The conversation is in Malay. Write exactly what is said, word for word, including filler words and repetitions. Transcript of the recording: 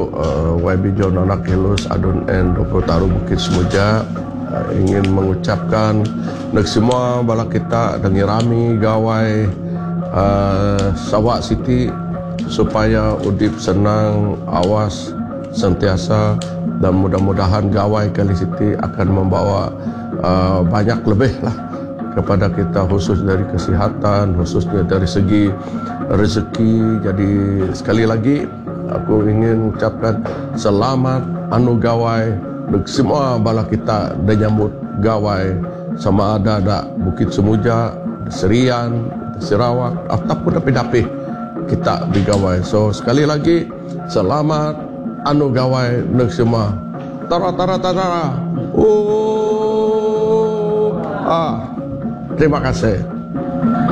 uh, Y B John Anak Hilus Adun N Doko Taru Bukit Semuja uh, ingin mengucapkan nak semua bala kita dengi rami gawai uh, Sarawak City supaya udip senang, awas, sentiasa, dan mudah-mudahan gawai Kali City akan membawa uh, banyak lebih lah kepada kita, khusus dari kesihatan, khususnya dari segi rezeki. Jadi sekali lagi aku ingin ucapkan selamat anu gawai bagi semua bala kita dan nyambut gawai sama ada ada Bukit Semuja, Serian, Sarawak ataupun dapi-dapi kita digawai. So sekali lagi selamat anu gawai nak semua. Tara tara tara. Oh. Ah. Terima kasih.